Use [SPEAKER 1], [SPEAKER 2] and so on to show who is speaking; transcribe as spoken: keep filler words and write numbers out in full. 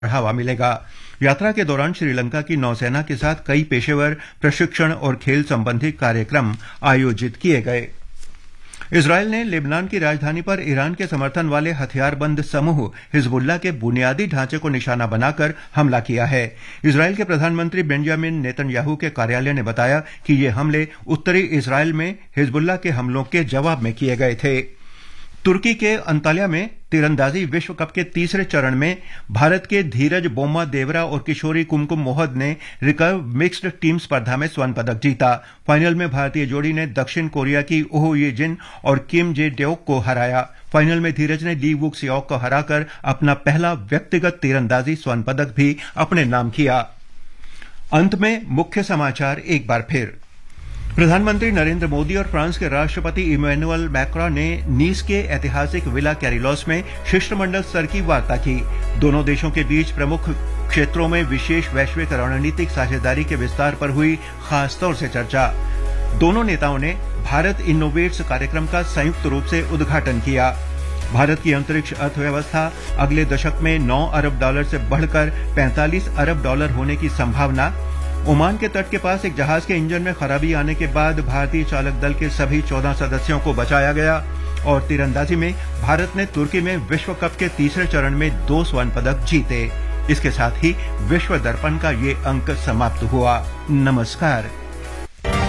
[SPEAKER 1] बढ़ावा मिलेगा। यात्रा के दौरान श्रीलंका की नौसेना के साथ कई पेशेवर प्रशिक्षण और खेल संबंधी कार्यक्रम आयोजित किए गए। इजरायल ने लेबनान की राजधानी पर ईरान के समर्थन वाले हथियारबंद समूह हिजबुल्लाह के बुनियादी ढांचे को निशाना बनाकर हमला किया है। इजरायल के प्रधानमंत्री बेंजामिन नेतन्याहू के कार्यालय ने बताया कि ये हमले उत्तरी इजरायल में हिजबुल्लाह के हमलों के जवाब में किए गए थे। तुर्की के अंताल्या में तीरंदाजी विश्व कप के तीसरे चरण में भारत के धीरज बोम्मा देवरा और किशोरी कुमकुम मोहद ने रिकर्व मिक्स्ड टीम स्पर्धा में स्वर्ण पदक जीता। फाइनल में भारतीय जोड़ी ने दक्षिण कोरिया की ओह ये जिन और किम जे डेओक को हराया। फाइनल में धीरज ने ली वुक सियोक को हराकर अपना पहला व्यक्तिगत तीरंदाजी स्वर्ण पदक भी अपने नाम किया। अंत में मुख्य समाचार एक बार फिर। प्रधानमंत्री नरेंद्र मोदी और फ्रांस के राष्ट्रपति इमैनुअल मैक्रों ने नीस के ऐतिहासिक विला कैरिलोस में शिष्टमंडल स्तर की वार्ता की। दोनों देशों के बीच प्रमुख क्षेत्रों में विशेष वैश्विक रणनीतिक साझेदारी के विस्तार पर हुई खास तौर से चर्चा। दोनों नेताओं ने भारत इनोवेट्स कार्यक्रम का संयुक्त रूप से उद्घाटन किया। भारत की अंतरिक्ष अर्थव्यवस्था अगले दशक में नौ अरब डॉलर से बढ़कर पैंतालीस अरब डॉलर होने की संभावना। ओमान के तट के पास एक जहाज के इंजन में खराबी आने के बाद भारतीय चालक दल के सभी चौदह सदस्यों को बचाया गया। और तीरंदाजी में भारत ने तुर्की में विश्व कप के तीसरे चरण में दो स्वर्ण पदक जीते। इसके साथ ही विश्व दर्पण का ये अंक समाप्त हुआ। नमस्कार।